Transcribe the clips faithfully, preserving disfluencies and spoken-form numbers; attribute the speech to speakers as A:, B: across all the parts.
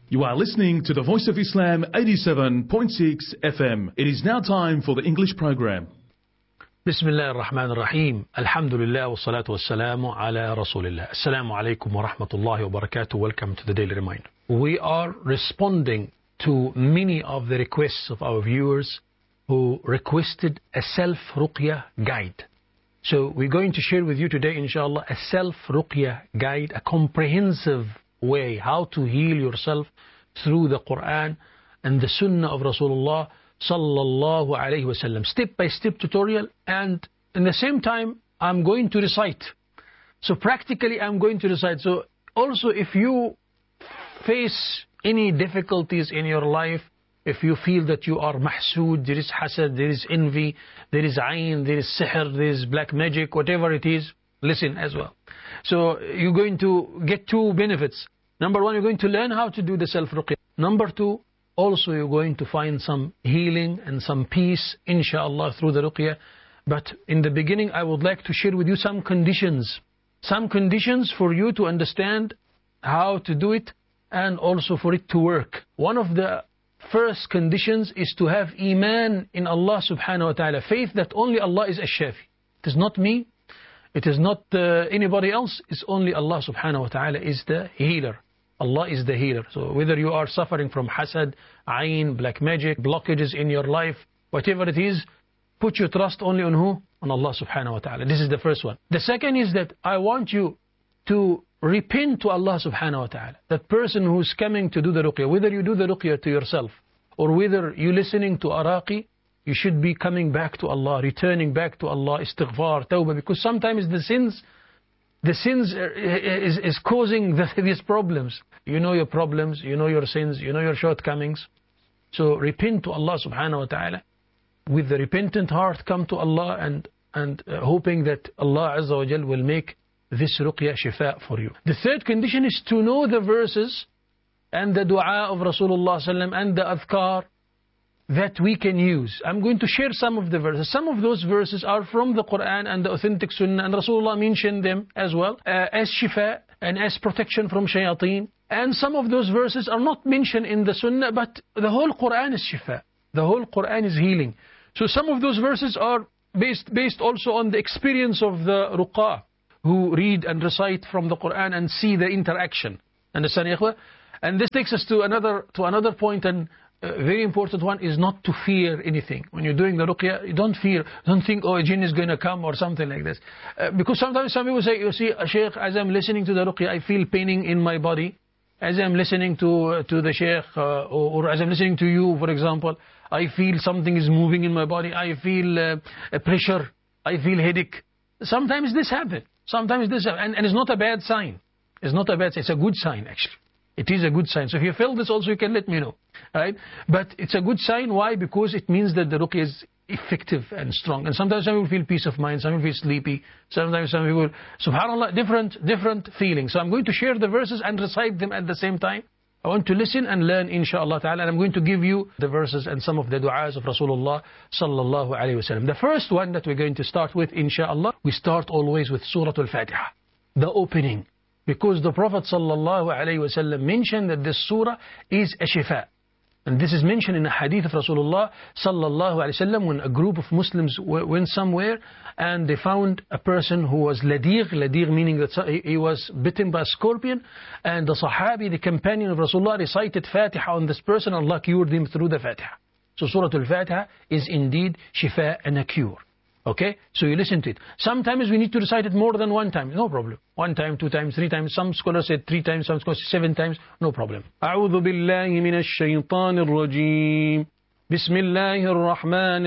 A: You are listening to the Voice of Islam eighty-seven point six F M. It is now time for the English program.
B: Bismillah ar-Rahman ar-Rahim. Alhamdulillah wa salatu wa salamu ala Rasulillah. Assalamu alaikum wa rahmatullahi wa barakatuh. Welcome to the Daily Reminder. We are responding to many of the requests of our viewers who requested a self-ruqyah guide. So we're going to share with you today, inshallah, a self-ruqyah guide, a comprehensive way how to heal yourself through the Quran and the Sunnah of Rasulullah sallallahu alayhi wasallam. Step-by-step tutorial, and in the same time I'm going to recite. So practically I'm going to recite. So also if you face any difficulties in your life, if you feel that you are mahsood, there is hasad, there is envy, there is ayn, there is sihr, there is black magic, whatever it is, listen as well. So you're going to get two benefits. Number one, you're going to learn how to do the self-ruqyah. Number two, also you're going to find some healing and some peace, inshallah, through the ruqyah. But in the beginning, I would like to share with you some conditions. Some conditions for you to understand how to do it and also for it to work. One of the first conditions is to have iman in Allah subhanahu wa ta'ala. Faith that only Allah is ash-shafi. It is not me. It is not uh, anybody else. It's only Allah subhanahu wa ta'ala is the healer. Allah is the healer. So whether you are suffering from hasad, ayn, black magic, blockages in your life, whatever it is, put your trust only on who? On Allah subhanahu wa ta'ala. This is the first one. The second is that I want you to repent to Allah subhanahu wa ta'ala. That person who's coming to do the ruqyah, whether you do the ruqyah to yourself or whether you're listening to Araqi, you should be coming back to Allah, returning back to Allah, istighfar, tawbah, because sometimes the sins, the sins is, is causing the, these problems. You know your problems, you know your sins, you know your shortcomings. So repent to Allah subhanahu wa ta'ala. With the repentant heart, come to Allah and, and uh, hoping that Allah Azza wa Jal will make this ruqyah shifa for you. The third condition is to know the verses and the dua of Rasulullah sallam and the adhkar that we can use. I'm going to share some of the verses. Some of those verses are from the Quran and the authentic Sunnah, and Rasulullah mentioned them as well uh, as shifa and as protection from shayateen. And some of those verses are not mentioned in the Sunnah, but the whole Quran is shifa. The whole Quran is healing. So some of those verses are based based also on the experience of the ruqah, who read and recite from the Quran and see the interaction. Understand, ikhwah? And this takes us to another to another point, and a very important one is not to fear anything. When you're doing the ruqyah, you don't fear, don't think, oh, a jinn is going to come or something like this. Uh, because sometimes some people say, you see, Shaykh, as I'm listening to the ruqyah, I feel paining in my body. As I'm listening to uh, to the Shaykh, uh, or, or as I'm listening to you, for example, I feel something is moving in my body. I feel uh, a pressure. I feel headache. Sometimes this happens. Sometimes this happens. And, and it's not a bad sign. It's not a bad sign. It's a good sign, actually. It is a good sign. So if you feel this also, you can let me know. Right? But it's a good sign. Why? Because it means that the ruqyah is effective and strong. And sometimes some people feel peace of mind. Some people feel sleepy. Sometimes some people, subhanAllah, different, different feelings. So I'm going to share the verses and recite them at the same time. I want to listen and learn, inshaAllah ta'ala. And I'm going to give you the verses and some of the du'as of Rasulullah sallallahu alayhi wa sallam. The first one that we're going to start with, inshaAllah, we start always with Surah Al-Fatiha, the opening. Because the Prophet sallallahu alayhi wa sallam mentioned that this surah is a shifa. And this is mentioned in a hadith of Rasulullah sallallahu alayhi wa sallam when a group of Muslims went somewhere and they found a person who was ladigh, ladigh meaning that he was bitten by a scorpion, and the Sahabi, the companion of Rasulullah, recited Fatiha on this person. Allah cured him through the Fatiha. So Surah Al-Fatiha is indeed shifa and a cure. Okay, so you listen to it. Sometimes we need to recite it more than one time. No problem. One time, two times, three times. Some scholars said three times, some scholars said seven times. No problem. أعوذ بالله من الشيطان الرجيم. بسم الله الرحمن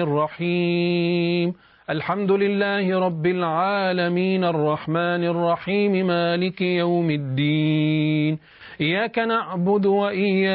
B: الرحيم. الحمد لله رب العالمين الرحمن الرحيم مالك يوم الدين. إياك نعبد وإياك